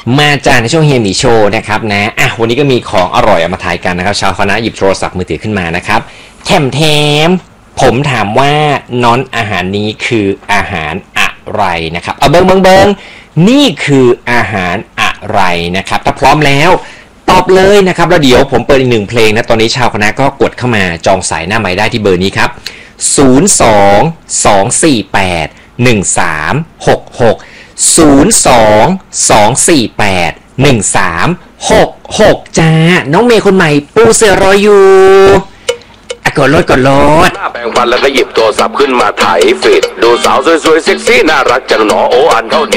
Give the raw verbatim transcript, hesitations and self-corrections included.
มาจากในช่วงเฮียหมีโชว์นะครับนะอ่ะวันนี้ก็มีของอร่อยเอามาทายกันนะครับชาวคณะหยิบโทรศัพท์มือถือขึ้นมานะครับแถมแถมผมถามว่าน้อนอาหารนี้คืออาหารอะไรนะครับเอาเบิ้งเบิ้งเบิ้งนี่คืออาหารอะไรนะครับถ้าพร้อมแล้วตอบเลยนะครับแล้วเดี๋ยวผมเปิดอีกหนึ่งเพลงนะตอนนี้ชาวคณะก็กดเข้ามาจองสายหน้าไมค์ได้ที่เบอร์นี้ครับศูนย์ สอง สอง สี่ แปด หนึ่ง สาม หก หก ศูนย์ สอง สอง สี่ แปด หนึ่ง สาม หก หกจ้าน้องเมย์คนใหม่ปูเสือรออยู่อะกดรถกดรถหน้าแปรงฟันแล้วก็หยิบโทรศัพท์ขึ้นมาถ่ายฟีดดูสาวสวยๆเซ็กซี่น่ารักจังหนอโออันเท่านี้